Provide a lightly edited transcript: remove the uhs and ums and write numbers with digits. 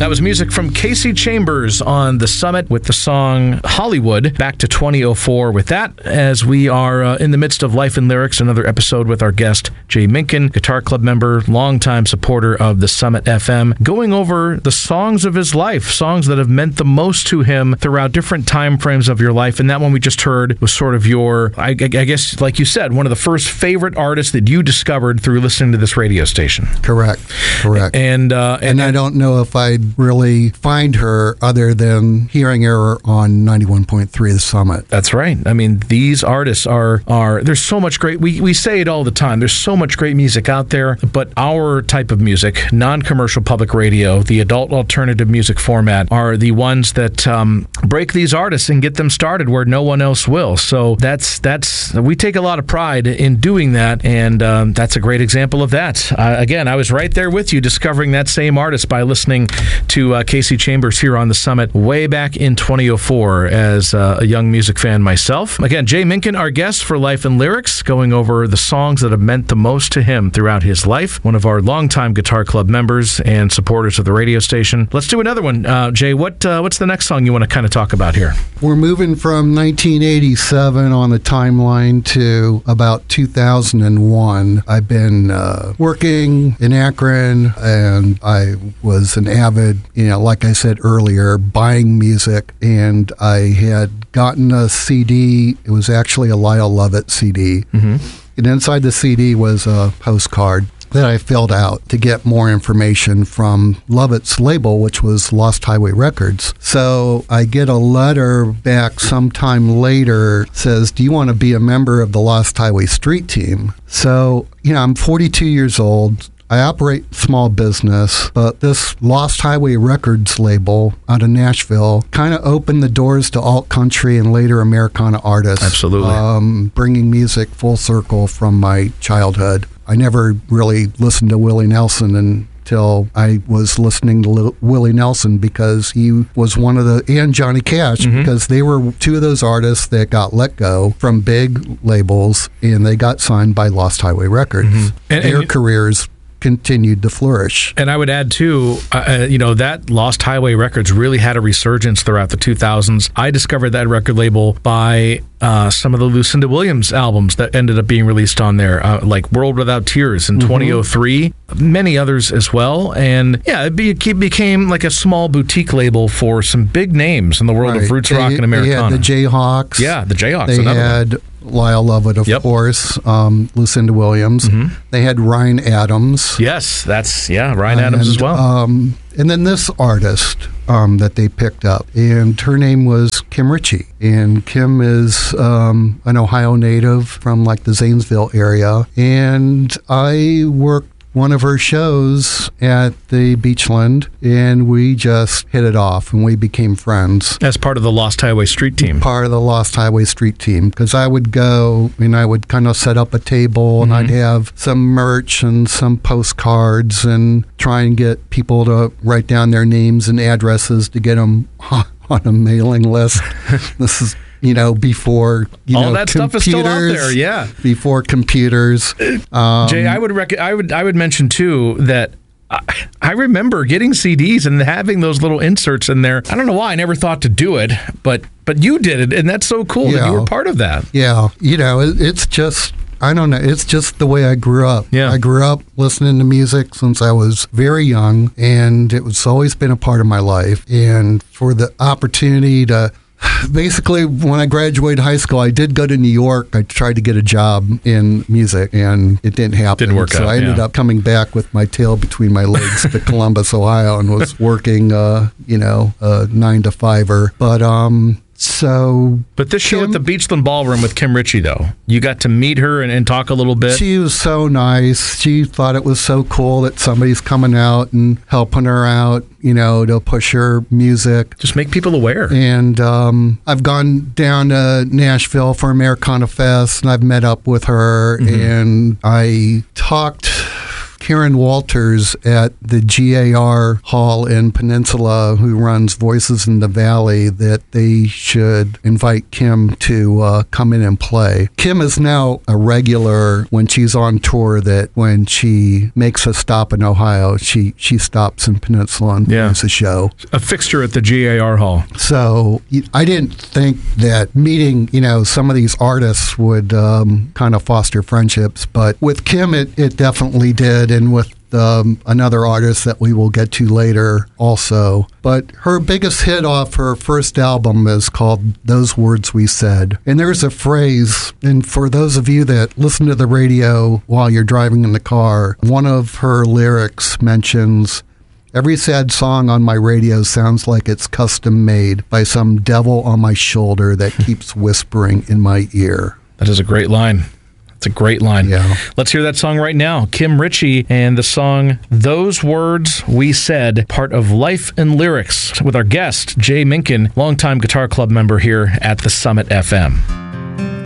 That was music from Kasey Chambers on The Summit with the song Hollywood. Back to 2004 with that, as we are in the midst of Life and Lyrics, another episode with our guest, Jay Minkin, Guitar Club member, longtime supporter of The Summit FM, going over the songs of his life, songs that have meant the most to him throughout different time frames of your life. And that one we just heard was sort of your, I guess, like you said, one of the first favorite artists that you discovered through listening to this radio station. Correct. And I don't know if I'd really find her other than hearing her on 91.3 The Summit. That's right. I mean, these artists are there's so much great, we say it all the time, there's so much great music out there, but our type of music, non-commercial public radio, the adult alternative music format, are the ones that break these artists and get them started where no one else will. So that's we take a lot of pride in doing that, and that's a great example of that. Again, I was right there with you discovering that same artist by listening to Kasey Chambers here on The Summit way back in 2004 as a young music fan myself. Again, Jay Minkin, our guest for Life and Lyrics, going over the songs that have meant the most to him throughout his life. One of our longtime Guitar Club members and supporters of the radio station. Let's do another one. Jay, what's the next song you want to kind of talk about here? We're moving from 1987 on the timeline to about 2001. I've been working in Akron, and I was an avid, like I said earlier, buying music, and I had gotten a CD. It was actually a Lyle Lovett CD. Mm-hmm. And inside the CD was a postcard that I filled out to get more information from Lovett's label, which was Lost Highway Records. So I get a letter back sometime later, says, do you want to be a member of the Lost Highway Street Team? So, I'm 42 years old. I operate small business, but this Lost Highway Records label out of Nashville kind of opened the doors to alt country and later Americana artists. Absolutely. Bringing music full circle from my childhood. I never really listened to Willie Nelson until I was listening to Willie Nelson because he was one of and Johnny Cash, mm-hmm. because they were two of those artists that got let go from big labels and they got signed by Lost Highway Records. Mm-hmm. And their careers continued to flourish. And I would add, too, that Lost Highway Records really had a resurgence throughout the 2000s. I discovered that record label by some of the Lucinda Williams albums that ended up being released on there, like World Without Tears in 2003, many others as well. And yeah, it became like a small boutique label for some big names in the world of roots rock and Americana. They had the Jayhawks. Yeah, the Jayhawks. They had Lyle Lovett, of course, Lucinda Williams. Mm-hmm. They had Ryan Adams. Yes, Ryan Adams as well. And then this artist that they picked up, and her name was Kim Ritchie. And Kim is an Ohio native from like the Zanesville area. And I worked one of her shows at the Beachland, and we just hit it off, and we became friends. As part of the Lost Highway Street Team. Part of the Lost Highway Street Team, because I would go, and I would kind of set up a table, and I'd have some merch and some postcards, and try and get people to write down their names and addresses to get them on a mailing list. This is before all that stuff is still out there. Yeah, before computers. Jay, I would mention too that I remember getting CDs and having those little inserts in there. I don't know why I never thought to do it, but you did it, and that's so cool that you were part of that. Yeah, it's just. I don't know. It's just the way I grew up. Yeah. I grew up listening to music since I was very young, and it's always been a part of my life. And for the opportunity to basically, when I graduated high school, I did go to New York. I tried to get a job in music, and it didn't happen. Didn't work out. So I ended up coming back with my tail between my legs to Columbus, Ohio, and was working, a 9-to-5er. But this show at the Beachland Ballroom with Kim Ritchie, though, you got to meet her and talk a little bit. She was so nice. She thought it was so cool that somebody's coming out and helping her out, to push her music. Just make people aware. And I've gone down to Nashville for Americana Fest, and I've met up with her, and I talked Karen Walters at the GAR Hall in Peninsula, who runs Voices in the Valley, that they should invite Kim to come in and play. Kim is now a regular when she's on tour, that when she makes a stop in Ohio, she stops in Peninsula and plays a show. A fixture at the GAR Hall. So I didn't think that meeting, some of these artists would kind of foster friendships, but with Kim, it definitely did, and with another artist that we will get to later also. But her biggest hit off her first album is called Those Words We Said. And there's a phrase, and for those of you that listen to the radio while you're driving in the car, one of her lyrics mentions, "Every sad song on my radio sounds like it's custom made by some devil on my shoulder that keeps whispering in my ear." That is a great line. It's a great line. Yeah. Let's hear that song right now. Kim Richey and the song Those Words We Said, part of Life and Lyrics, with our guest, Jay Minkin, longtime Guitar Club member here at the Summit FM.